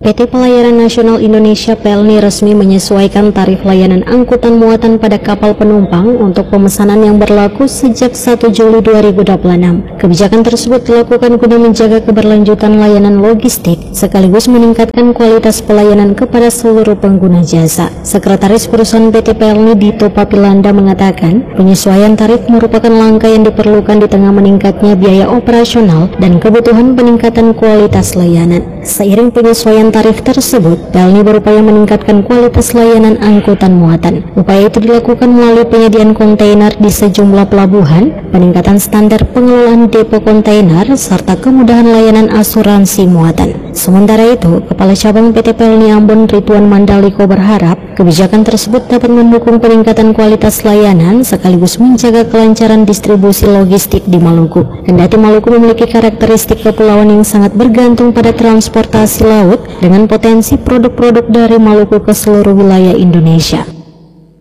PT Pelayaran Nasional Indonesia (PLNI) resmi menyesuaikan tarif layanan angkutan muatan pada kapal penumpang untuk pemesanan yang berlaku sejak 1 Juli 2026. Kebijakan tersebut dilakukan guna menjaga keberlanjutan layanan logistik sekaligus meningkatkan kualitas pelayanan kepada seluruh pengguna jasa. Sekretaris Perusahaan PT PLNI Dito Papilanda mengatakan, penyesuaian tarif merupakan langkah yang diperlukan di tengah meningkatnya biaya operasional dan kebutuhan peningkatan kualitas layanan. Seiring penyesuaian tarif tersebut, PLNI berupaya meningkatkan kualitas layanan angkutan muatan. Upaya itu dilakukan melalui penyediaan kontainer di sejumlah pelabuhan, peningkatan standar pengelolaan depo kontainer, serta kemudahan layanan asuransi muatan. Sementara itu, Kepala Cabang PT PLNI Ambon Ridwan Mandaliko berharap kebijakan tersebut dapat mendukung peningkatan kualitas layanan sekaligus menjaga kelancaran distribusi logistik di Maluku. Kendati Maluku memiliki karakteristik kepulauan yang sangat bergantung pada transportasi laut dengan potensi produk-produk dari Maluku ke seluruh wilayah Indonesia.